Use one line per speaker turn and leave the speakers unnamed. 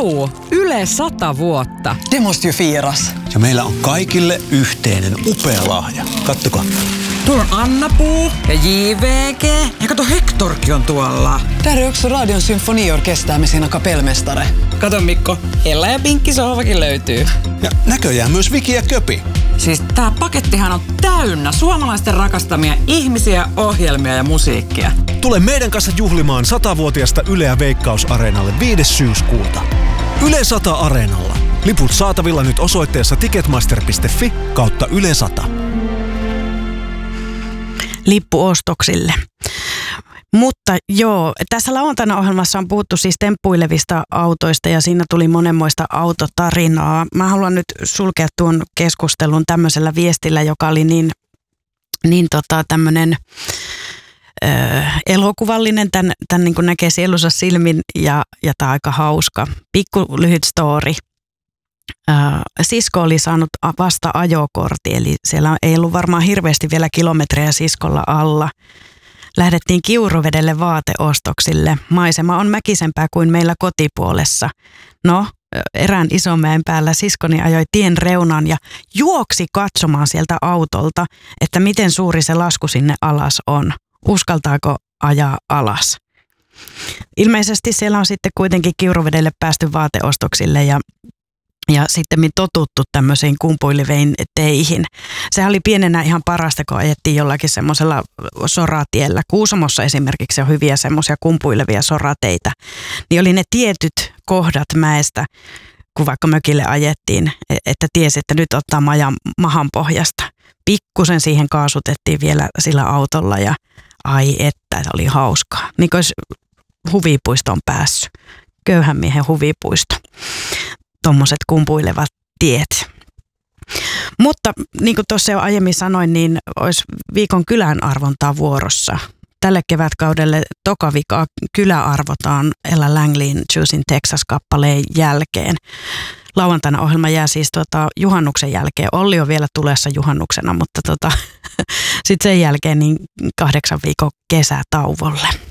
Yle 100 vuotta.
Det måste ju firas.
Ja meillä on kaikille yhteinen upea lahja. Kattokaa.
Tuolla on Anna-Puu ja JVG. Ja kato, Hektorkin on tuolla.
Där är också Radion symfoniorkester med sina kapellmästare.
Kato Mikko, Hella ja Pinkki sohvakin löytyy.
Ja näköjään myös Viki ja Köpi.
Siis tää pakettihan on täynnä suomalaisten rakastamia ihmisiä, ohjelmia ja musiikkia.
Tule meidän kanssa juhlimaan 100-vuotiasta Yleä Veikkaus-areenalle 5. syyskuuta. Yle 100 Areenalla. Liput saatavilla nyt osoitteessa ticketmaster.fi/Yle 100.
Lippuostoksille. Mutta joo, tässä lauantaina ohjelmassa on puhuttu siis temppuilevista autoista ja siinä tuli monenmoista autotarinaa. Mä haluan nyt sulkea tuon keskustelun tämmöisellä viestillä, joka oli tämmöinen elokuvallinen, tämän niin kuin näkee sielunsa silmin ja tämä aika hauska. Pikku lyhyt story. Sisko oli saanut vasta ajokortti, eli siellä ei ollut varmaan hirveästi vielä kilometrejä siskolla alla. Lähdettiin Kiuruvedelle vaateostoksille. Maisema on mäkisempää kuin meillä kotipuolessa. No, erään Isomäen päällä siskoni ajoi tien reunaan ja juoksi katsomaan sieltä autolta, että miten suuri se lasku sinne alas on. Uskaltaako ajaa alas? Ilmeisesti siellä on sitten kuitenkin Kiuruvedelle päästy vaateostoksille ja sitten totuttu tämmöisiin kumpuileviin teihin. Sehän oli pienenä ihan parasta, kun ajettiin jollakin semmoisella soratiellä. Kuusamossa esimerkiksi on hyviä semmoisia kumpuilevia sorateitä. Niin oli ne tietyt kohdat mäestä, kun vaikka mökille ajettiin, että tiesi, että nyt ottaa mahan pohjasta. Pikkusen siihen kaasutettiin vielä sillä autolla ja ai että oli hauskaa. Niin kuin olisi huvipuistoon päässyt. Köyhän miehen huvipuisto. Tuommoiset kumpuilevat tiet. Mutta niin kuin tuossa jo aiemmin sanoin, niin olisi viikon kylän arvontaa vuorossa. Tälle kevätkaudelle toka vika kyläarvotaan Ella Langleyn Choosing Texas-kappaleen jälkeen. Lauantaina ohjelma jää siis juhannuksen jälkeen. Olli on vielä tulessa juhannuksena, mutta sitten sen jälkeen niin 8 viikon kesätauvolle.